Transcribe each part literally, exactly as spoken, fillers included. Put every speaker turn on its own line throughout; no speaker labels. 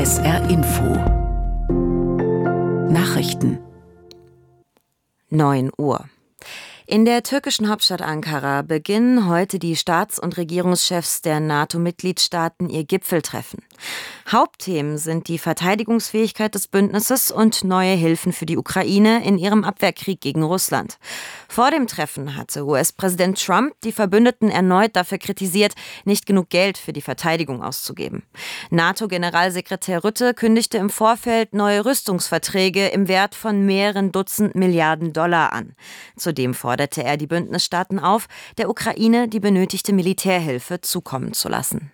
S R Info Nachrichten
neun Uhr. In der türkischen Hauptstadt Ankara beginnen heute die Staats- und Regierungschefs der NATO-Mitgliedstaaten ihr Gipfeltreffen. Hauptthemen sind die Verteidigungsfähigkeit des Bündnisses und neue Hilfen für die Ukraine in ihrem Abwehrkrieg gegen Russland. Vor dem Treffen hatte U S-Präsident Trump die Verbündeten erneut dafür kritisiert, nicht genug Geld für die Verteidigung auszugeben. NATO-Generalsekretär Rutte kündigte im Vorfeld neue Rüstungsverträge im Wert von mehreren Dutzend Milliarden Dollar an. Zudem forderte er die Bündnisstaaten auf, der Ukraine die benötigte Militärhilfe zukommen zu lassen.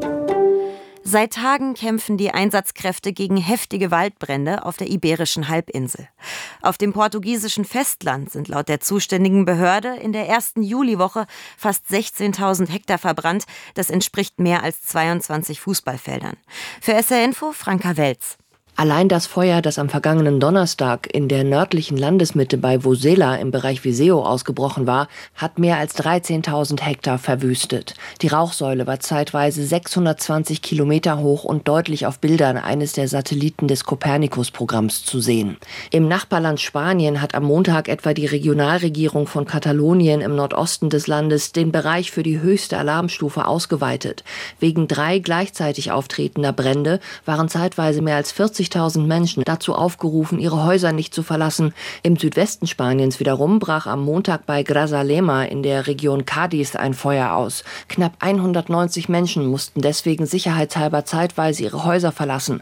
Seit Tagen kämpfen die Einsatzkräfte gegen heftige Waldbrände auf der Iberischen Halbinsel. Auf dem portugiesischen Festland sind laut der zuständigen Behörde in der ersten Juliwoche fast sechzehntausend Hektar verbrannt. Das entspricht mehr als zweiundzwanzig Fußballfeldern. Für S R Info Franka Welz.
Allein das Feuer, das am vergangenen Donnerstag in der nördlichen Landesmitte bei Vosela im Bereich Viseu ausgebrochen war, hat mehr als dreizehntausend Hektar verwüstet. Die Rauchsäule war zeitweise sechshundertzwanzig Kilometer hoch und deutlich auf Bildern eines der Satelliten des Copernicus-Programms zu sehen. Im Nachbarland Spanien hat am Montag etwa die Regionalregierung von Katalonien im Nordosten des Landes den Bereich für die höchste Alarmstufe ausgeweitet. Wegen drei gleichzeitig auftretender Brände waren zeitweise mehr als vierzigtausend Menschen dazu aufgerufen, ihre Häuser nicht zu verlassen. Im Südwesten Spaniens wiederum brach am Montag bei Grazalema in der Region Cádiz ein Feuer aus. Knapp hundertneunzig Menschen mussten deswegen sicherheitshalber zeitweise ihre Häuser verlassen.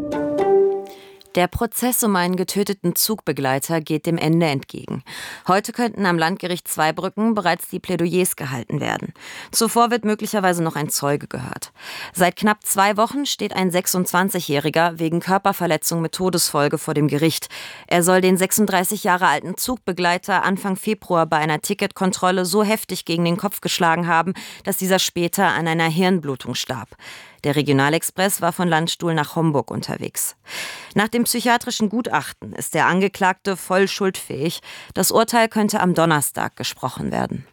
Der Prozess um einen getöteten Zugbegleiter geht dem Ende entgegen. Heute könnten am Landgericht Zweibrücken bereits die Plädoyers gehalten werden. Zuvor wird möglicherweise noch ein Zeuge gehört. Seit knapp zwei Wochen steht ein sechsundzwanzigjähriger wegen Körperverletzung mit Todesfolge vor dem Gericht. Er soll den sechsunddreißig Jahre alten Zugbegleiter Anfang Februar bei einer Ticketkontrolle so heftig gegen den Kopf geschlagen haben, dass dieser später an einer Hirnblutung starb. Der Regionalexpress war von Landstuhl nach Homburg unterwegs. Nach dem psychiatrischen Gutachten ist der Angeklagte voll schuldfähig. Das Urteil könnte am Donnerstag gesprochen werden.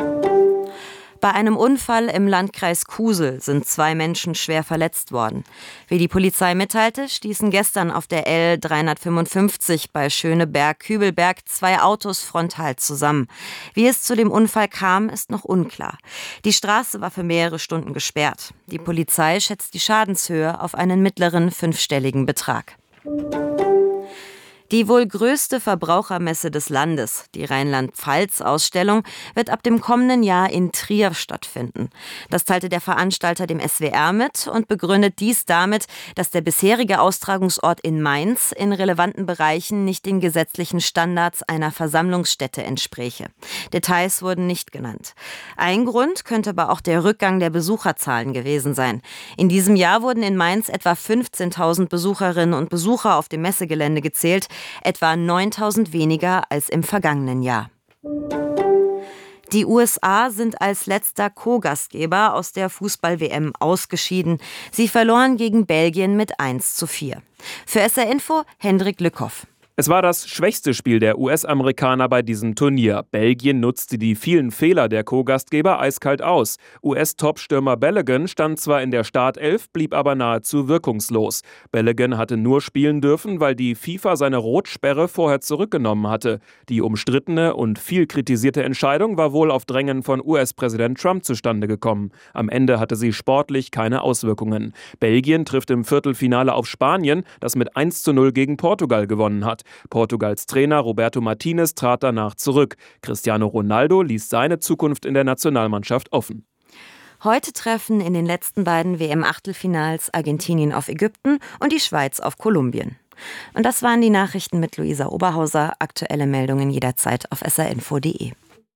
Bei einem Unfall im Landkreis Kusel sind zwei Menschen schwer verletzt worden. Wie die Polizei mitteilte, stießen gestern auf der L dreihundertfünfundfünfzig bei Schöneberg-Kübelberg zwei Autos frontal zusammen. Wie es zu dem Unfall kam, ist noch unklar. Die Straße war für mehrere Stunden gesperrt. Die Polizei schätzt die Schadenshöhe auf einen mittleren fünfstelligen Betrag. Die wohl größte Verbrauchermesse des Landes, die Rheinland-Pfalz-Ausstellung, wird ab dem kommenden Jahr in Trier stattfinden. Das teilte der Veranstalter dem S W R mit und begründet dies damit, dass der bisherige Austragungsort in Mainz in relevanten Bereichen nicht den gesetzlichen Standards einer Versammlungsstätte entspräche. Details wurden nicht genannt. Ein Grund könnte aber auch der Rückgang der Besucherzahlen gewesen sein. In diesem Jahr wurden in Mainz etwa fünfzehntausend Besucherinnen und Besucher auf dem Messegelände gezählt, etwa neuntausend weniger als im vergangenen Jahr. Die U S A sind als letzter Co-Gastgeber aus der Fußball-W M ausgeschieden. Sie verloren gegen Belgien mit eins zu vier. Für S R Info Hendrik Lückhoff.
Es war das schwächste Spiel der U S-Amerikaner bei diesem Turnier. Belgien nutzte die vielen Fehler der Co-Gastgeber eiskalt aus. U S-Topstürmer Balogun stand zwar in der Startelf, blieb aber nahezu wirkungslos. Balogun hatte nur spielen dürfen, weil die FIFA seine Rotsperre vorher zurückgenommen hatte. Die umstrittene und viel kritisierte Entscheidung war wohl auf Drängen von U S-Präsident Trump zustande gekommen. Am Ende hatte sie sportlich keine Auswirkungen. Belgien trifft im Viertelfinale auf Spanien, das mit eins zu null gegen Portugal gewonnen hat. Portugals Trainer Roberto Martinez trat danach zurück. Cristiano Ronaldo ließ seine Zukunft in der Nationalmannschaft offen.
Heute treffen in den letzten beiden W M-Achtelfinals Argentinien auf Ägypten und die Schweiz auf Kolumbien. Und das waren die Nachrichten mit Luisa Oberhauser. Aktuelle Meldungen jederzeit auf s r info punkt d e.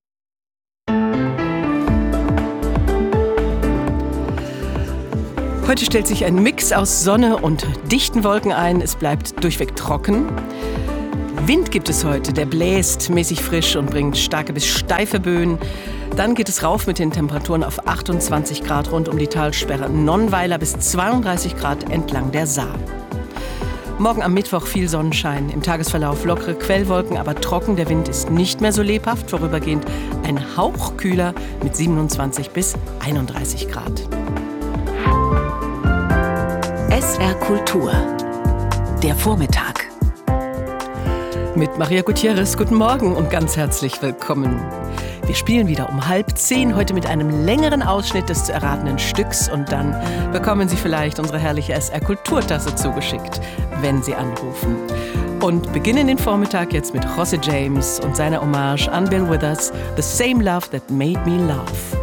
Heute stellt sich ein Mix aus Sonne und dichten Wolken ein. Es bleibt durchweg trocken. Wind gibt es heute, der bläst mäßig frisch und bringt starke bis steife Böen. Dann geht es rauf mit den Temperaturen auf achtundzwanzig Grad rund um die Talsperre Nonnweiler bis zweiunddreißig Grad entlang der Saar. Morgen am Mittwoch viel Sonnenschein, im Tagesverlauf lockere Quellwolken, aber trocken. Der Wind ist nicht mehr so lebhaft, vorübergehend ein Hauch kühler mit siebenundzwanzig bis einunddreißig Grad. S R Kultur. Der Vormittag. Mit Maria Gutierrez, guten Morgen und ganz herzlich willkommen. Wir spielen wieder um halb zehn, heute mit einem längeren Ausschnitt des zu erratenen Stücks und dann bekommen Sie vielleicht unsere herrliche S R-Kulturtasse zugeschickt, wenn Sie anrufen. Und beginnen den Vormittag jetzt mit José James und seiner Hommage an Bill Withers, The Same Love That Made Me Laugh.